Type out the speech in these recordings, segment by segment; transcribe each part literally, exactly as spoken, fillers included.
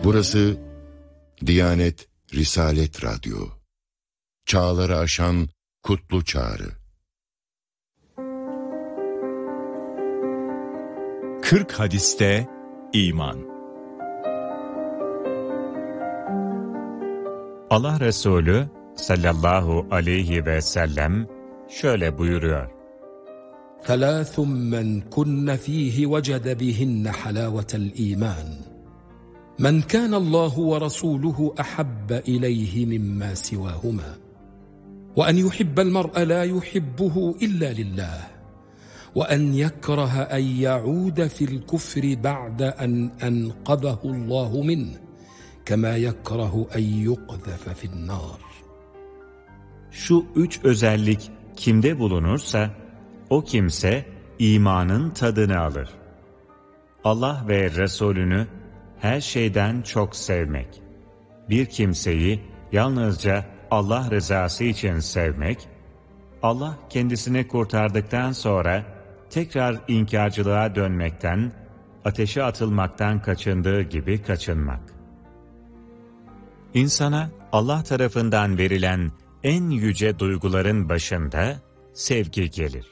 Burası Diyanet Risalet Radyo. Çağları aşan kutlu çağrı. kırk hadiste iman. Allah Resulü sallallahu aleyhi ve sellem şöyle buyuruyor. ثَلَاثٌ مَّنْ كُنَّ ف۪يهِ وَجَدَ بِهِنَّ حَلَاوَةَ الْا۪يمَانِ مَنْ كَانَ اللّٰهُ وَرَسُولُهُ أَحَبَّ إِلَيْهِ مِمَّا سِوَاهُمَا وَأَنْ يُحِبَّ الْمَرْءَ لَا يُحِبُّهُ إِلَّا لِلّٰهِ وَأَنْ يَكْرَهَ أَنْ يَعُودَ فِي الْكُفْرِ بَعْدَ أَنْ أَنْقَذَهُ اللّٰهُ مِنْهِ كَمَا يَكْرَهُ أَنْ يُقْذَفَ فِي النَّارِ. Şu üç özellik kimde bulunursa, o kimse imanın tadını alır. Allah ve Resulünü her şeyden çok sevmek, bir kimseyi yalnızca Allah rızası için sevmek, Allah kendisini kurtardıktan sonra tekrar inkarcılığa dönmekten, ateşe atılmaktan kaçındığı gibi kaçınmak. İnsana Allah tarafından verilen en yüce duyguların başında sevgi gelir.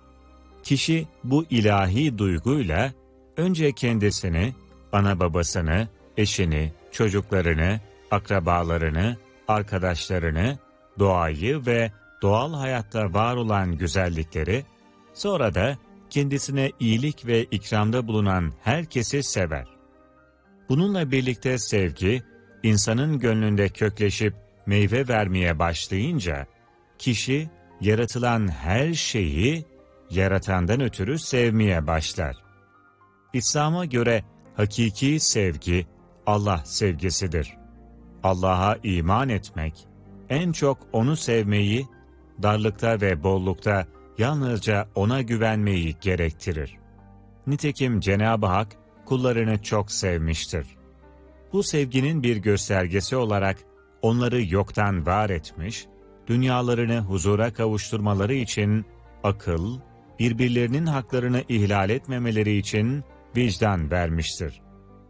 Kişi bu ilahi duyguyla önce kendisini, ana babasını, eşini, çocuklarını, akrabalarını, arkadaşlarını, doğayı ve doğal hayatta var olan güzellikleri, sonra da kendisine iyilik ve ikramda bulunan herkesi sever. Bununla birlikte sevgi, insanın gönlünde kökleşip meyve vermeye başlayınca, kişi yaratılan her şeyi yaratandan ötürü sevmeye başlar. İslam'a göre hakiki sevgi Allah sevgisidir. Allah'a iman etmek, en çok O'nu sevmeyi, darlıkta ve bollukta yalnızca O'na güvenmeyi gerektirir. Nitekim Cenab-ı Hak kullarını çok sevmiştir. Bu sevginin bir göstergesi olarak onları yoktan var etmiş, dünyalarını huzura kavuşturmaları için akıl, birbirlerinin haklarını ihlal etmemeleri için vicdan vermiştir.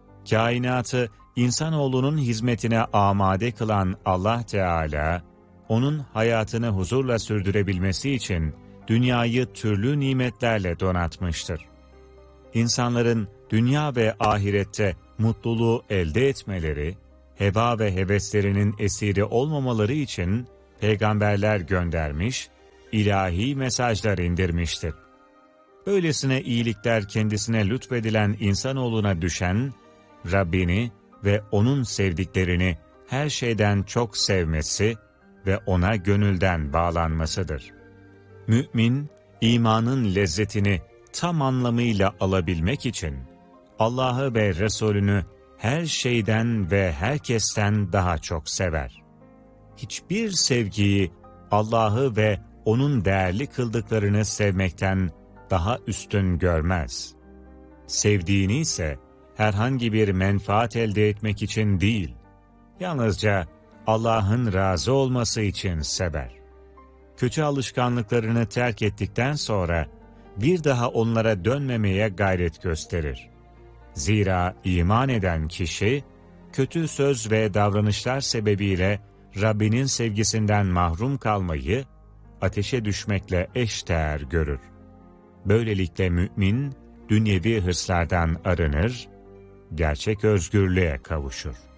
Kainatı insanoğlunun hizmetine amade kılan Allah Teala, onun hayatını huzurla sürdürebilmesi için dünyayı türlü nimetlerle donatmıştır. İnsanların dünya ve ahirette mutluluğu elde etmeleri, heva ve heveslerinin esiri olmamaları için peygamberler göndermiş, ilahi mesajlar indirmiştir. Böylesine iyilikler kendisine lütfedilen insanoğluna düşen, Rabbini ve O'nun sevdiklerini her şeyden çok sevmesi ve O'na gönülden bağlanmasıdır. Mümin, imanın lezzetini tam anlamıyla alabilmek için, Allah'ı ve Resulünü her şeyden ve herkesten daha çok sever. Hiçbir sevgiyi Allah'ı ve O'nun değerli kıldıklarını sevmekten daha üstün görmez. Sevdiğini ise herhangi bir menfaat elde etmek için değil, yalnızca Allah'ın razı olması için sever. Kötü alışkanlıklarını terk ettikten sonra bir daha onlara dönmemeye gayret gösterir. Zira iman eden kişi, kötü söz ve davranışlar sebebiyle Rabbinin sevgisinden mahrum kalmayı, ateşe düşmekle eşdeğer görür. Böylelikle mümin, dünyevi hırslardan arınır, gerçek özgürlüğe kavuşur.